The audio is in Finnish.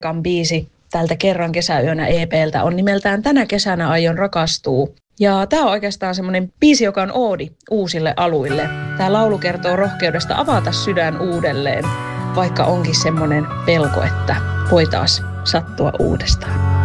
biisi tältä Kerran kesäyönä EP:ltä on nimeltään Tänä kesänä aion rakastua. Ja tämä on oikeastaan semmoinen biisi, joka on oodi uusille aluille. Tämä laulu kertoo rohkeudesta avata sydän uudelleen, vaikka onkin semmoinen pelko, että voi taas sattua uudestaan.